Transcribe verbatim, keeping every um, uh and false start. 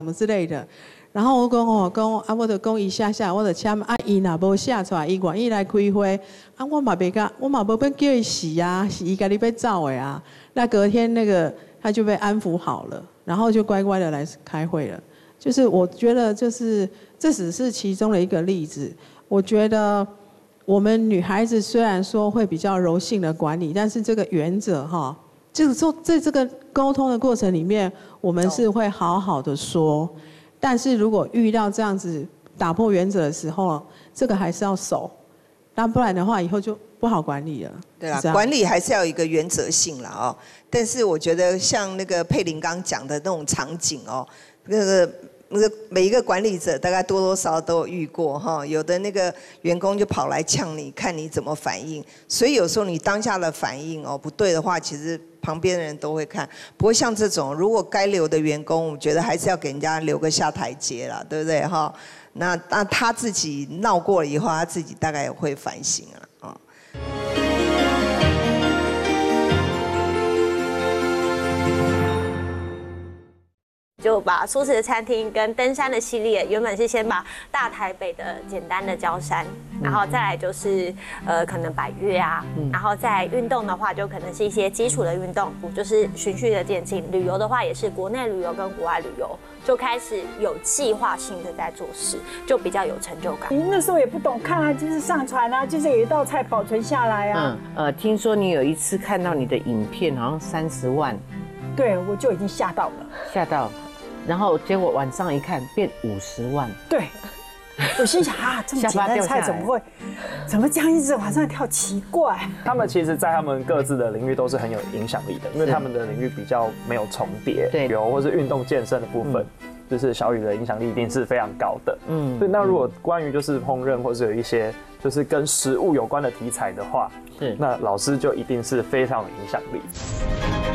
什么之类的。然后我讲哦，讲啊，我就讲伊写写，我就签啊，伊若无写出来，伊愿意来开会，啊，我嘛袂甲，我嘛无要叫伊死啊，是伊家己要走的啊。那隔天那个他就被安抚好了，然后就乖乖的来开会了。就是我觉得，就是这只是其中的一个例子。我觉得我们女孩子虽然说会比较柔性的管理，但是这个原则哈，就是说在这个沟通的过程里面，我们是会好好的说。但是如果遇到这样子打破原则的时候，这个还是要守，那不然的话以后就不好管理了。 对啦，管理还是要有一个原则性啦哦。但是我觉得像那个佩玲刚讲的那种场景哦，那个那个每一个管理者大概多多少少都有遇过哈，有的那个员工就跑来呛你，看你怎么反应。所以有时候你当下的反应哦不对的话，其实旁边的人都会看。不过像这种如果该留的员工，我觉得还是要给人家留个下台阶啦，对不对哈？那那他自己闹过了以后，他自己大概也会反省啊。 就把素食的餐厅跟登山的系列，原本是先把大台北的简单的郊山，然后再来就是呃可能百岳啊，然后再来运动的话，就可能是一些基础的运动，就是循序的渐进。旅游的话，也是国内旅游跟国外旅游，就开始有计划性的在做事，就比较有成就感。 你那时候也不懂看啊，就是上传啊，就是有一道菜保存下来啊。 嗯呃，听说你有一次看到你的影片，好像三十万， 对，我就已经吓到了， 吓到。然后结果晚上一看变五十万， 对，我心想啊，这么简单的菜怎么会，怎么这样一直往上跳？奇怪。 他们其实，在他们各自的领域都是很有影响力的，因为他们的领域比较没有重叠， 对， 有或是运动健身的部分，嗯、就是小雨的影响力一定是非常高的。嗯，对。那如果关于就是烹饪或是有一些就是跟食物有关的题材的话，是那老师就一定是非常有影响力。